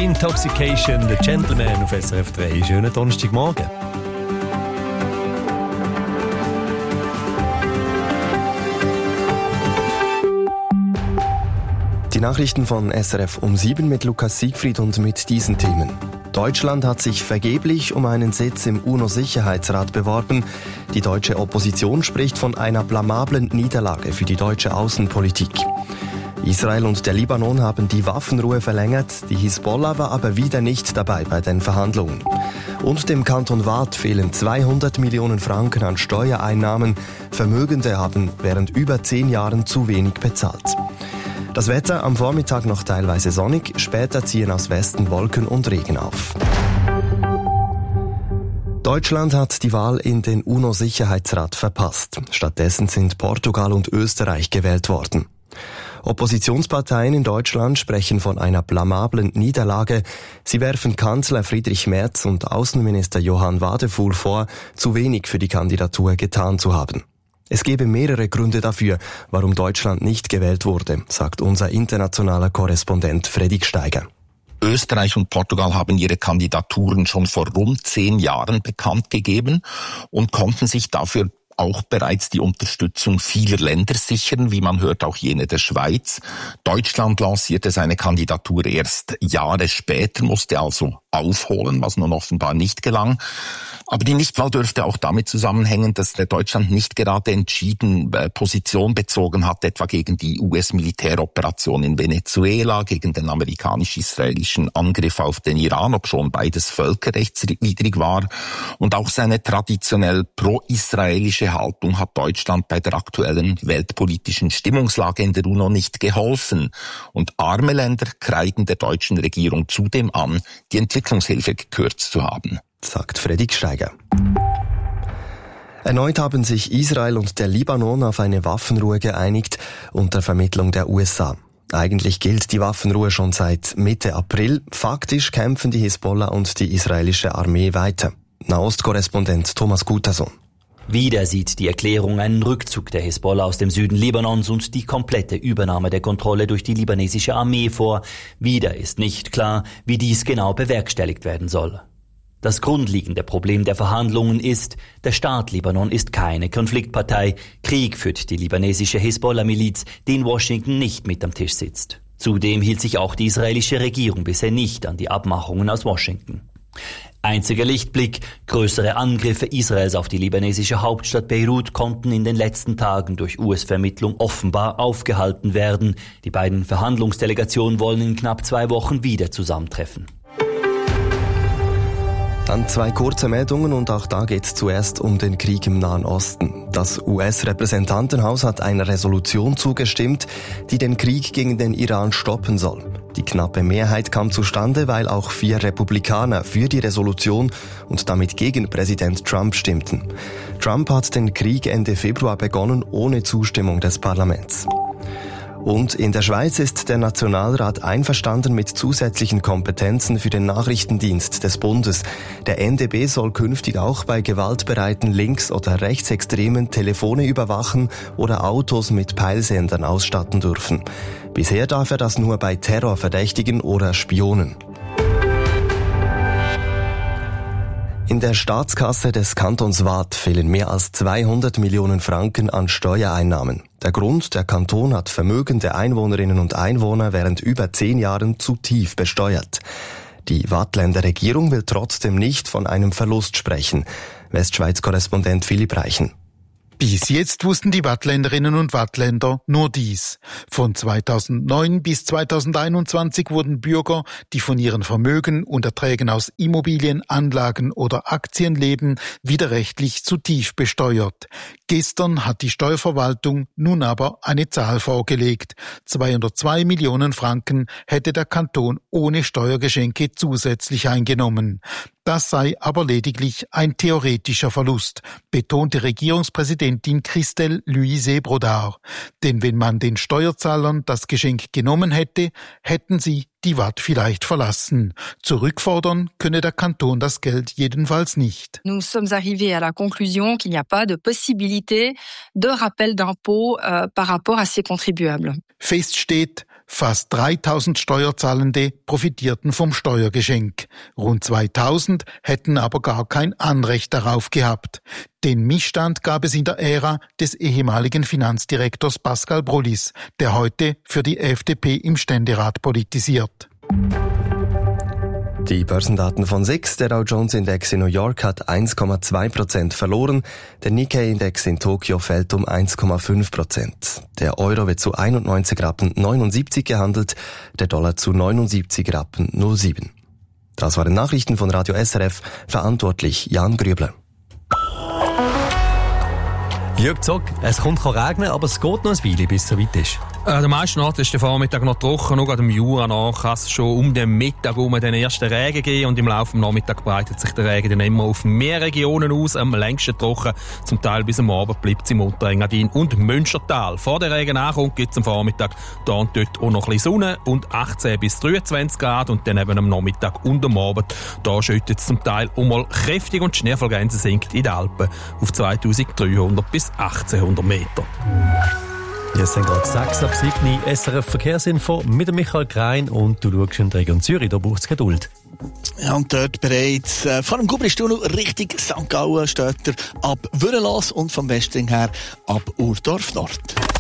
Intoxication, The Gentleman auf SRF 3. Schönen Donnerstagmorgen. Die Nachrichten von SRF um 7 mit Lukas Siegfried und mit diesen Themen. Deutschland hat sich vergeblich um einen Sitz im UNO-Sicherheitsrat beworben. Die deutsche Opposition spricht von einer blamablen Niederlage für die deutsche Außenpolitik. Israel und der Libanon haben die Waffenruhe verlängert. Die Hisbollah war aber wieder nicht dabei bei den Verhandlungen. Und dem Kanton Waadt fehlen 200 Millionen Franken an Steuereinnahmen. Vermögende haben während über 10 Jahren zu wenig bezahlt. Das Wetter am Vormittag noch teilweise sonnig, später ziehen aus Westen Wolken und Regen auf. Deutschland hat die Wahl in den UNO-Sicherheitsrat verpasst. Stattdessen sind Portugal und Österreich gewählt worden. Oppositionsparteien in Deutschland sprechen von einer blamablen Niederlage. Sie werfen Kanzler Friedrich Merz und Außenminister Johann Wadefuhl vor, zu wenig für die Kandidatur getan zu haben. Es gebe mehrere Gründe dafür, warum Deutschland nicht gewählt wurde, sagt unser internationaler Korrespondent Fredrik Steiger. Österreich und Portugal haben ihre Kandidaturen schon vor rund 10 Jahren bekannt gegeben und konnten sich dafür auch bereits die Unterstützung vieler Länder sichern, wie man hört, auch jene der Schweiz. Deutschland lancierte seine Kandidatur erst Jahre später, musste also aufholen, was nun offenbar nicht gelang. Aber die Nichtwahl dürfte auch damit zusammenhängen, dass Deutschland nicht gerade entschieden Position bezogen hat, etwa gegen die US-Militäroperation in Venezuela, gegen den amerikanisch-israelischen Angriff auf den Iran, obschon beides völkerrechtswidrig war. Und auch seine traditionell pro-israelische Haltung hat Deutschland bei der aktuellen weltpolitischen Stimmungslage in der UNO nicht geholfen. Und arme Länder kreiden der deutschen Regierung zudem an, die Entwicklungshilfe gekürzt zu haben, sagt Fredrik Steiger. Erneut haben sich Israel und der Libanon auf eine Waffenruhe geeinigt unter Vermittlung der USA. Eigentlich gilt die Waffenruhe schon seit Mitte April. Faktisch kämpfen die Hisbollah und die israelische Armee weiter. Nahostkorrespondent Thomas Gutersohn. Wieder sieht die Erklärung einen Rückzug der Hisbollah aus dem Süden Libanons und die komplette Übernahme der Kontrolle durch die libanesische Armee vor. Wieder ist nicht klar, wie dies genau bewerkstelligt werden soll. Das grundlegende Problem der Verhandlungen ist, der Staat Libanon ist keine Konfliktpartei. Krieg führt die libanesische Hisbollah-Miliz, die in Washington nicht mit am Tisch sitzt. Zudem hielt sich auch die israelische Regierung bisher nicht an die Abmachungen aus Washington. Einziger Lichtblick: größere Angriffe Israels auf die libanesische Hauptstadt Beirut konnten in den letzten Tagen durch US-Vermittlung offenbar aufgehalten werden. Die beiden Verhandlungsdelegationen wollen in knapp 2 Wochen wieder zusammentreffen. Dann 2 kurze Meldungen und auch da geht es zuerst um den Krieg im Nahen Osten. Das US-Repräsentantenhaus hat einer Resolution zugestimmt, die den Krieg gegen den Iran stoppen soll. Die knappe Mehrheit kam zustande, weil auch 4 Republikaner für die Resolution und damit gegen Präsident Trump stimmten. Trump hat den Krieg Ende Februar begonnen, ohne Zustimmung des Parlaments. Und in der Schweiz ist der Nationalrat einverstanden mit zusätzlichen Kompetenzen für den Nachrichtendienst des Bundes. Der NDB soll künftig auch bei gewaltbereiten Links- oder Rechtsextremen Telefone überwachen oder Autos mit Peilsendern ausstatten dürfen. Bisher darf er das nur bei Terrorverdächtigen oder Spionen. In der Staatskasse des Kantons Waadt fehlen mehr als 200 Millionen Franken an Steuereinnahmen. Der Grund: der Kanton hat vermögende Einwohnerinnen und Einwohner während über 10 Jahren zu tief besteuert. Die Waadtländer Regierung will trotzdem nicht von einem Verlust sprechen. Westschweiz-Korrespondent Philipp Reichen. Bis jetzt wussten die Waadtländerinnen und Waadtländer nur dies: Von 2009 bis 2021 wurden Bürger, die von ihren Vermögen und Erträgen aus Immobilien, Anlagen oder Aktien leben, widerrechtlich zu tief besteuert. Gestern hat die Steuerverwaltung nun aber eine Zahl vorgelegt: 202 Millionen Franken hätte der Kanton ohne Steuergeschenke zusätzlich eingenommen. Das sei aber lediglich ein theoretischer Verlust, betonte Regierungspräsidentin Christelle Louise Brodard. Denn wenn man den Steuerzahlern das Geschenk genommen hätte, hätten sie die Waadt vielleicht verlassen. Zurückfordern könne der Kanton das Geld jedenfalls nicht. Nous sommes arrivés à la conclusion qu'il n'y a pas de possibilité de rappel d'impôt par rapport à ces contribuables. Fest steht: Fast 3000 Steuerzahlende profitierten vom Steuergeschenk. Rund 2000 hätten aber gar kein Anrecht darauf gehabt. Den Missstand gab es in der Ära des ehemaligen Finanzdirektors Pascal Brullis, der heute für die FDP im Ständerat politisiert. Die Börsendaten von SIX, der Dow Jones Index in New York hat 1,2% verloren, der Nikkei Index in Tokio fällt um 1,5%. Der Euro wird zu 91,79 Rappen gehandelt, der Dollar zu 79,07 Rappen. Das waren Nachrichten von Radio SRF, verantwortlich Jan Grübler. Jörg Zock, es kommt regnen, aber es geht noch ein Weile, bis es so weit ist. Der meisten Orten ist der Vormittag noch trocken, nur gerade im Jura nach kann es schon um den Mittag den ersten Regen geben und im Laufe des Nachmittags breitet sich der Regen dann immer auf mehr Regionen aus, am längsten trocken, zum Teil bis am Abend bleibt es im Unterengadin und Münstertal. Vor der Regen ankommt gibt es am Vormittag da und dort auch noch ein bisschen Sonne und 18 bis 23 Grad und dann eben am Nachmittag und am Abend, da schüttet es zum Teil auch mal kräftig und die Schneefallgrenze sinkt in den Alpen auf 2300 bis 1800 Meter. Jetzt sind gerade 6 ab 7 SRF Verkehrsinfo mit dem Michael Grein und du schaust in die Region Zürich, da braucht es Geduld. Ja, und dort bereits vor dem Gubristunnel Richtung St. Gallen steht er ab Würrelas und vom Westring her ab Urdorf Nord.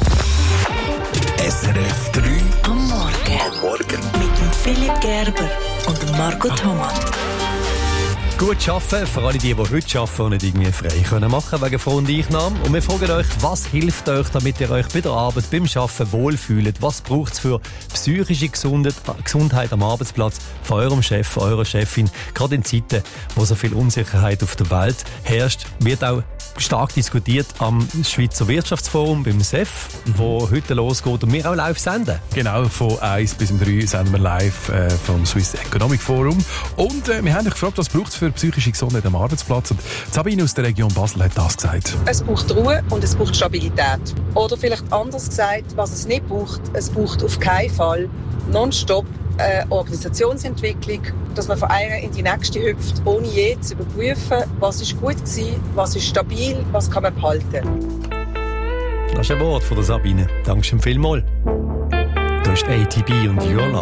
SRF 3 am Morgen. Mit dem Philipp Gerber und dem Marco Thomas. Gut arbeiten, für alle die heute arbeiten und nicht irgendwie frei können machen wegen Frondieinnahme. Und wir fragen euch, was hilft euch, damit ihr euch bei der Arbeit, beim Arbeiten wohlfühlt? Was braucht es für psychische Gesundheit am Arbeitsplatz von eurem Chef, von eurer Chefin? Gerade in Zeiten, wo so viel Unsicherheit auf der Welt herrscht, wird auch stark diskutiert am Schweizer Wirtschaftsforum beim SEF, wo heute losgeht und wir auch live senden. Genau, von 1 bis 3 senden wir live vom Swiss Economic Forum. Und wir haben euch gefragt, was braucht es für psychische Gesundheit am Arbeitsplatz. Und Sabine aus der Region Basel hat das gesagt. Es braucht Ruhe und es braucht Stabilität. Oder vielleicht anders gesagt, was es nicht braucht, es braucht auf keinen Fall nonstop Organisationsentwicklung, dass man von einer in die nächste hüpft, ohne je zu überprüfen, was ist gut gewesen, was ist stabil, was kann man behalten. Das ist ein Wort von der Sabine. Dankeschön vielmals. Du hast ATB und Your Love.